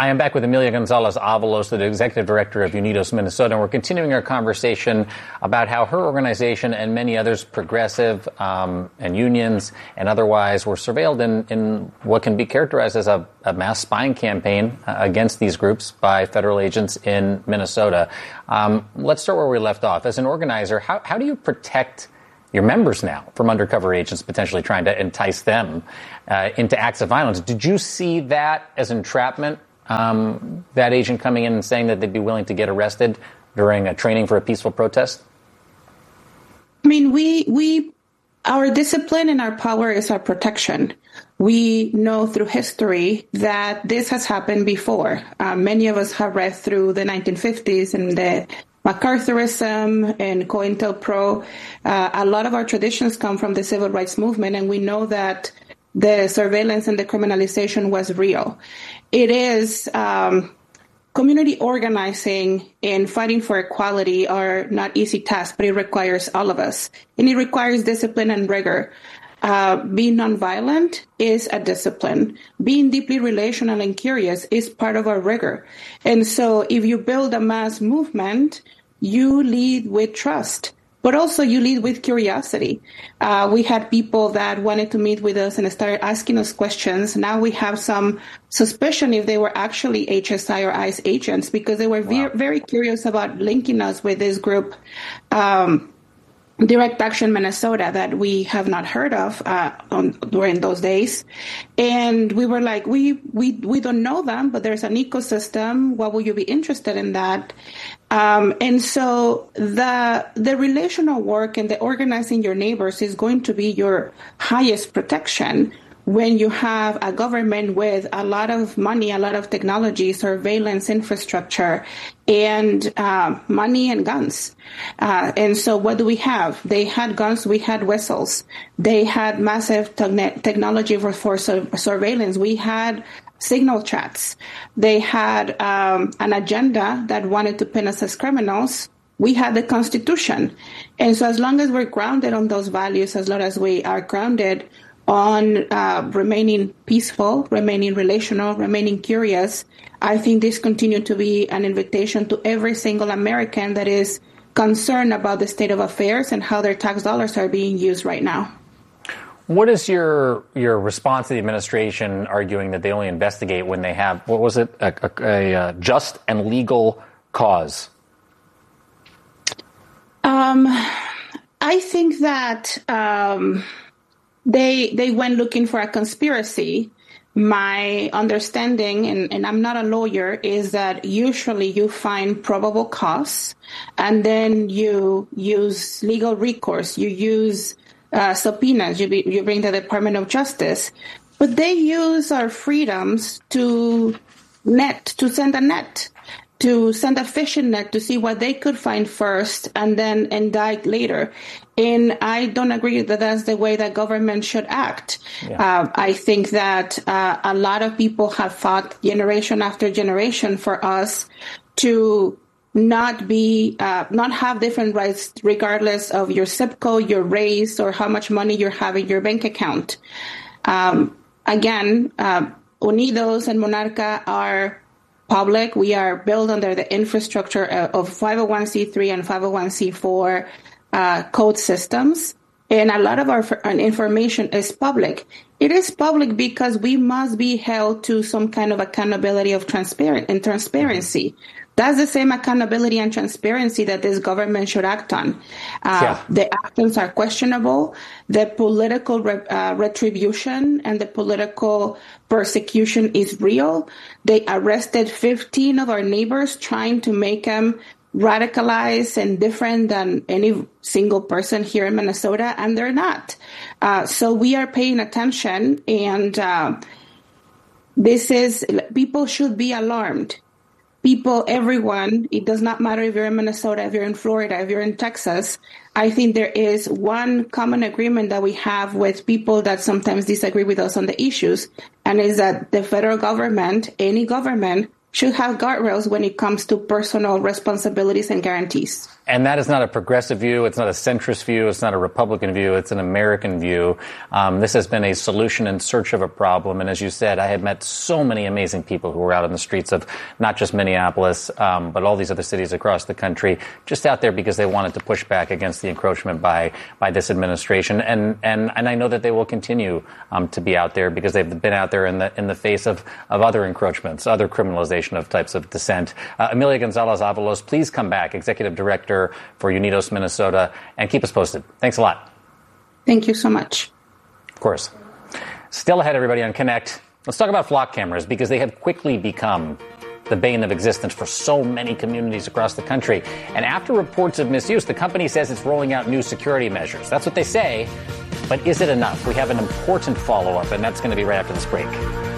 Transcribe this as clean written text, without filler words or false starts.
I am back with Emilia Gonzalez-Avalos, the executive director of Unidos Minnesota, and we're continuing our conversation about how her organization and many others, progressive and unions and otherwise, were surveilled in what can be characterized as a mass spying campaign against these groups by federal agents in Minnesota. Let's start where we left off. As an organizer, how do you protect your members now from undercover agents potentially trying to entice them into acts of violence? Did you see that as entrapment? That agent coming in and saying that they'd be willing to get arrested during a training for a peaceful protest? I mean, our discipline and our power is our protection. We know through history that this has happened before. Many of us have read through the 1950s and the MacArthurism and COINTELPRO. A lot of our traditions come from the civil rights movement, and we know that the surveillance and the criminalization was real. It is community organizing and fighting for equality are not easy tasks, but it requires all of us. And it requires discipline and rigor. Being nonviolent is a discipline. Being deeply relational and curious is part of our rigor. And so if you build a mass movement, you lead with trust. But also you lead with curiosity. We had people that wanted to meet with us and started asking us questions. Now we have some suspicion if they were actually HSI or ICE agents because they were very curious about linking us with this group, Direct Action Minnesota, that we have not heard of during those days. And we were like, we don't know them, but there's an ecosystem. Why would you be interested in that? And so the relational work and the organizing your neighbors is going to be your highest protection when you have a government with a lot of money, a lot of technology, surveillance infrastructure, and money and guns. And so what do we have? They had guns, we had whistles. They had massive technology for surveillance. We had signal chats. They had an agenda that wanted to pin us as criminals. We had the Constitution. And so as long as we're grounded on those values, as long as we are grounded on remaining peaceful, remaining relational, remaining curious, I think this continues to be an invitation to every single American that is concerned about the state of affairs and how their tax dollars are being used right now. What is your response to the administration arguing that they only investigate when they have, what was it, a just and legal cause? I think that they went looking for a conspiracy. My understanding, and I'm not a lawyer, is that usually you find probable cause and then you use legal recourse. You use subpoenas. You bring the Department of Justice. But they use our freedoms to send a fishing net to see what they could find first and then indict later. And I don't agree that that's the way that government should act. Yeah. I think that a lot of people have fought generation after generation for us to not have different rights regardless of your zip code, your race, or how much money you have in your bank account. Again, Unidos and Monarca are public. We are built under the infrastructure of 501c3 and 501c4 code systems, and a lot of our information is public. It is public because we must be held to some kind of accountability of transparency. That's the same accountability and transparency that this government should act on. The actions are questionable. The political retribution and the political persecution is real. They arrested 15 of our neighbors trying to make them radicalized and different than any single person here in Minnesota, and they're not. So we are paying attention, and people should be alarmed. Everyone, it does not matter if you're in Minnesota, if you're in Florida, if you're in Texas. I think there is one common agreement that we have with people that sometimes disagree with us on the issues, and is that the federal government, any government, should have guardrails when it comes to personal responsibilities and guarantees. And that is not a progressive view. It's not a centrist view. It's not a Republican view. It's an American view. This has been a solution in search of a problem. And as you said, I have met so many amazing people who were out on the streets of not just Minneapolis, but all these other cities across the country, just out there because they wanted to push back against the encroachment by this administration. And I know that they will continue to be out there because they've been out there in the face of other encroachments, other criminalization of types of dissent. Amelia Gonzalez-Avalos, please come back, Executive Director for Unidos Minnesota, and keep us posted. Thanks a lot. Thank you so much. Of course. Still ahead, everybody, on Connect. Let's talk about flock cameras because they have quickly become the bane of existence for so many communities across the country. And after reports of misuse, the company says it's rolling out new security measures. That's what they say. But is it enough? We have an important follow-up, and that's going to be right after this break.